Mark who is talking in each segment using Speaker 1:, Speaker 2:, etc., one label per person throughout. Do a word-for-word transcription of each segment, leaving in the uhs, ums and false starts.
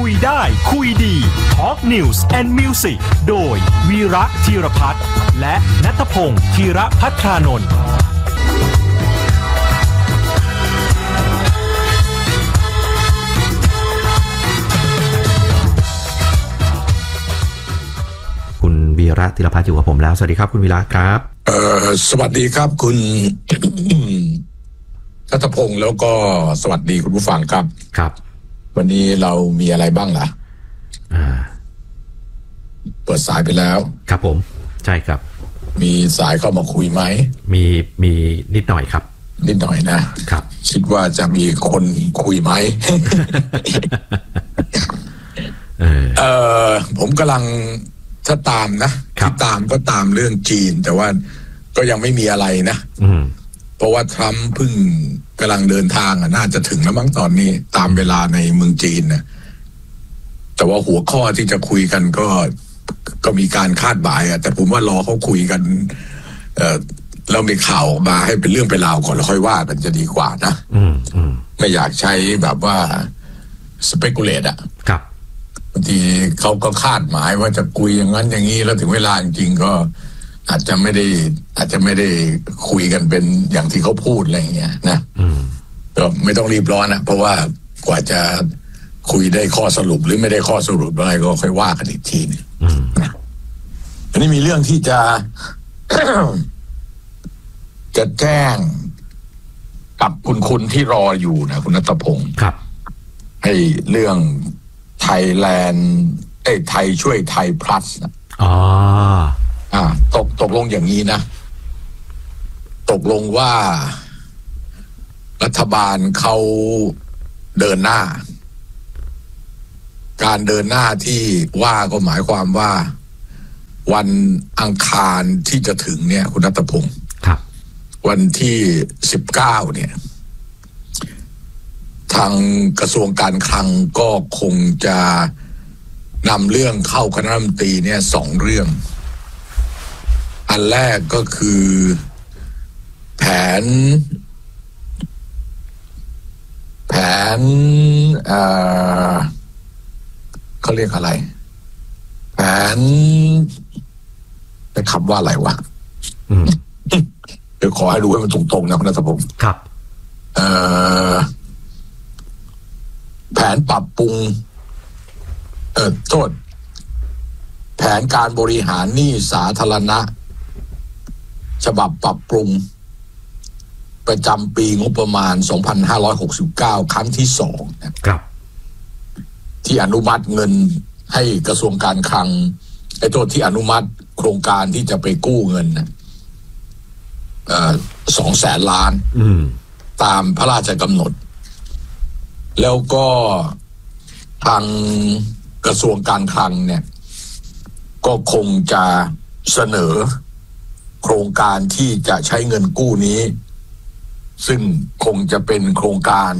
Speaker 1: คุยได้คุยดี Talk News and Music โดยวีระธีรพัฒน์และณัฐพงษ์ธีรภัทรานนท์
Speaker 2: คุณวีระธีรพัฒน์อยู่กับผมแล้วสวัสดีครับคุณวีระครับ
Speaker 3: เอ่อสวัสดีครับคุณณัฐพงษ์แล้วก็สวัสดีคุณผู้ฟังครับ
Speaker 2: ครับ
Speaker 3: วันนี้เรามีอะไรบ้างล่ะ
Speaker 2: อ่า
Speaker 3: เปิดสายไปแล้ว
Speaker 2: ครับผมใช่ครับ
Speaker 3: มีสายเข้ามาคุยไหม
Speaker 2: มีมีนิดหน่อยครับ
Speaker 3: นิดหน่อยนะครับคิดว่าจะมีคนคุยไหม เออเออผมกำลังถ้าตามนะที่ตามก็ตามเรื่องจีนแต่ว่าก็ยังไม่มีอะไรนะเพราะว่าทรัมป์เพิ่งกำลังเดินทางอ่ะน่าจะถึงแล้วมั้งตอนนี้ตามเวลาในเมืองจีนนะแต่ว่าหัวข้อที่จะคุยกันก็ก็มีการคาดหมายอ่ะแต่ผมว่ารอเขาคุยกันเออแล้วมีข่าวมาให้เป็นเรื่องเป็นราวก่อนแล้วค่อยว่ากันจะดีกว่านะ
Speaker 2: อืมอืม
Speaker 3: ไม่อยากใช้แบบว่าสเปกุเลตอ่ะ
Speaker 2: ครับ
Speaker 3: บางทีเขาก็คาดหมายว่าจะคุยอย่างนั้นอย่างนี้แล้วถึงเวลาจริงๆก็อาจจะไม่ได้อาจจะไม่ได้คุยกันเป็นอย่างที่เขาพูดอะไรอย่างเงี้ยนะก็ไม่ต้องรีบร้อนนะเพราะว่ากว่าจะคุยได้ข้อสรุปหรือไม่ได้ข้อสรุปอะไรก็ค่อยว่ากันอีกทีนึงนะอันนี้มีเรื่องที่จะ จะแจ้งกับคุณคุณที่รออยู่นะคุณณัฐพงศ์
Speaker 2: ครับ
Speaker 3: ให้เรื่องไทยแลนด์เอ้ยไทยช่วยไทยพลัสนะ
Speaker 2: อ๋อ
Speaker 3: อ่าตกตกลงอย่างนี้นะตกลงว่ารัฐบาลเขาเดินหน้าการเดินหน้าที่ว่าก็หมายความว่าวันอังคารที่จะถึงเนี่ยคุณณัฐพงศ์
Speaker 2: ครับ
Speaker 3: วันที่สิบเก้าเนี่ยทางกระทรวงการคลังก็คงจะนำเรื่องเข้าคณะรัฐมนตรีเนี่ยสองเรื่องอันแรกก็คือแผนแผนเอ่อเขาเรียกอะไรแผนเป็นคำว่าอะไรวะเดี๋ยวขอให้ดูให้มันตรงๆนะคุณณัฐพงศ์
Speaker 2: ครับ
Speaker 3: เอ่อแผนปรับปรุงเอ่อโทษแผนการบริหารหนี้สาธารณะฉบับปรับปรุงประจำปีงบประมาณสองพันห้าร้อยหกสิบเก้าครั้งที่สอง
Speaker 2: นะครับ
Speaker 3: ที่อนุมัติเงินให้กระทรวงการคลังไอ้โทษที่อนุมัติโครงการที่จะไปกู้เงินนะเอ่อสองแสนล้านตามพระราชกำหนดแล้วก็ทางกระทรวงการคลังเนี่ยก็คงจะเสนอโครงการที่จะใช้เงินกู้นี้ซึ่งคงจะเป็นโครงการ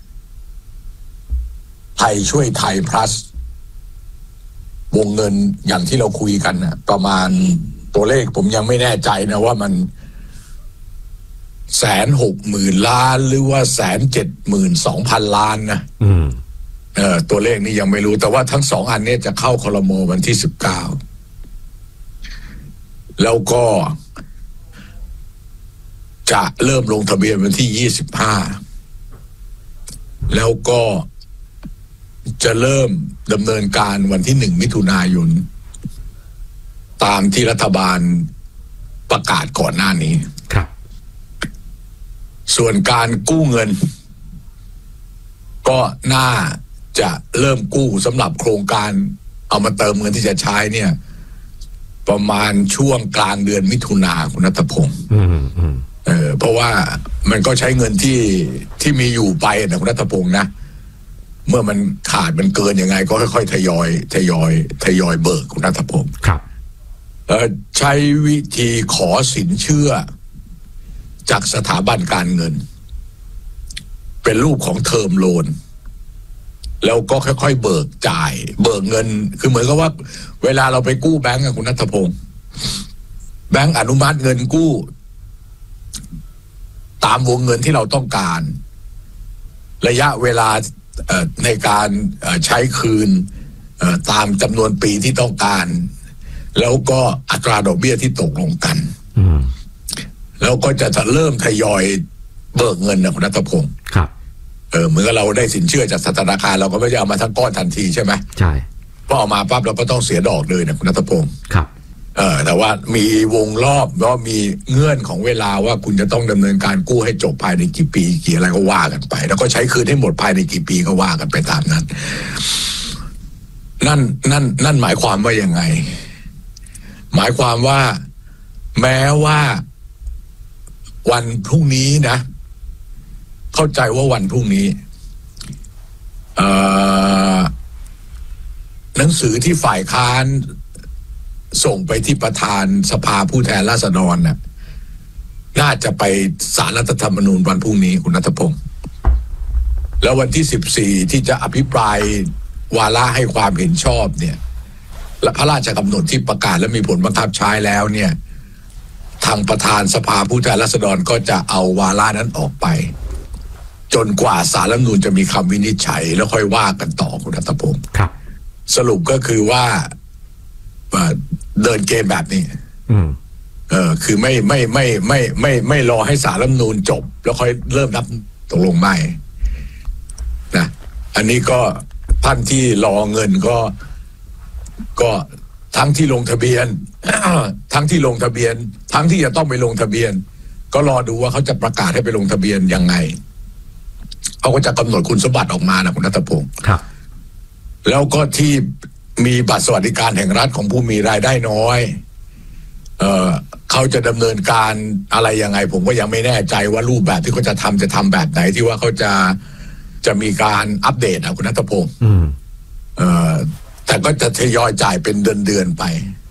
Speaker 3: ไทยช่วยไทยพลัสวงเงินอย่างที่เราคุยกันนะประมาณตัวเลขผมยังไม่แน่ใจนะว่ามันแสนหกหมื่นล้านหรือว่าแสนเจ็ดหมื่นสองพันล้านนะเออตัวเลขนี้ยังไม่รู้แต่ว่าทั้งสองอันนี้จะเข้าครม.วันที่สิบเก้าแล้วก็จะเริ่มลงทะเบียนวันที่ยี่สิบห้าแล้วก็จะเริ่มดำเนินการวันที่หนึ่งมิถุนายนตามที่รัฐบาลประกาศก่อนหน้านี้
Speaker 2: ครับ
Speaker 3: ส่วนการกู้เงินก็น่าจะเริ่มกู้สำหรับโครงการเอามาเติมเงินที่จะใช้เนี่ยประมาณช่วงกลางเดือนมิถุนาคุณณัฐพงศ์เออเพราะว่ามันก็ใช้เงินที่ที่มีอยู่ไปนะคุณณัฐพงศ์นะเมื่อมันขาดมันเกินยังไงก็ค่อยๆทยอยทยอยทยอยเบิกคุณณัฐพงศ์
Speaker 2: ครับ
Speaker 3: เอ่อใช้วิธีขอสินเชื่อจากสถาบันการเงินเป็นรูปของเทอมโลนแล้วก็ค่อยๆเบิกจ่ายเบิกเงินคือเหมือนกับว่าเวลาเราไปกู้แบงก์กับคุณณัฐพงศ์แบงก์อนุมัติเงินกู้ตามวงเงินที่เราต้องการระยะเวลาในการใช้คืนตามจำนวนปีที่ต้องการแล้วก็อัตราดอกเบี้ยที่ตกลงกันแล้วก็จะเริ่มทยอยเบิกเงินนะคุณณัฐพงศ์
Speaker 2: ครับ
Speaker 3: เออเหมือนกับเราได้สินเชื่อจากธนาคารเราก็ไม่ได้เอามาทั้งก้อนทันทีใช่ไหม
Speaker 2: ใช่
Speaker 3: พอเอามาปั๊บเราก็ต้องเสียดอกเลยนะคุณณัฐพงศ์
Speaker 2: ครับ
Speaker 3: เออแต่ว่ามีวงรอบแล้วมีเงื่อนของเวลาว่าคุณจะต้องดำเนินการกู้ให้จบภายในกี่ปีกี่อะไรก็ว่ากันไปแล้วก็ใช้คืนให้หมดภายในกี่ปีก็ว่ากันไปตามนั้นนั่นนั่นนั่นหมายความว่ายังไงหมายความว่าแม้ว่าวันพรุ่งนี้นะเข้าใจว่าวันพรุ่งนี้หนังสือที่ฝ่ายค้านส่งไปที่ประธานสภาผู้แทนราษฎรน่ะน่าจะไปศาลรัฐธรรมนูญวันพรุ่งนี้คุณณัฐพงศ์แล้ววันที่สิบสี่ที่จะอภิปรายวาระให้ความเห็นชอบเนี่ยและพระราชกำหนดที่ประกาศและมีผลบังคับใช้แล้วเนี่ยทางประธานสภาผู้แทนราษฎรก็จะเอาวาระนั้นออกไปจนกว่าศาลรัฐธรรมนูญจะมีคำวินิจฉัยแล้วค่อยว่ากันต่อคุณณัฐพงศ์
Speaker 2: ครับ
Speaker 3: สรุปก็คือว่าเดินเกมแบบนี้
Speaker 2: อืม
Speaker 3: เออคือไม่ไม่ไม่ไม่ไม่ไม่รอให้ศาลรัฐธรรมนูญจบแล้วค่อยเริ่มนับตกลงไม่นะอันนี้ก็ท่านที่รอเงินก็ก็ทั้งที่ลงทะเบียน ทั้งที่ลงทะเบียนทั้งที่จะต้องไปลงทะเบียนก็รอดูว่าเขาจะประกาศให้ไปลงทะเบียนยังไงเขาก็จะกำหนดคุณสมบัติออกมานะคุณณัฐพงศ์
Speaker 2: ครับ
Speaker 3: แล้วก็ที่มีบัตรสวัสดิการแห่งรัฐของผู้มีรายได้น้อยเอ่อเขาจะดำเนินการอะไรยังไงผมก็ยังไม่แน่ใจว่ารูปแบบที่เขาจะทำจะทำแบบไหนที่ว่าเขาจะจะมีการอัปเดตนะคุณณัฐพงศ์
Speaker 2: อืม
Speaker 3: เอ่อแต่ก็จะทยอยจ่ายเป็นเดือนๆไป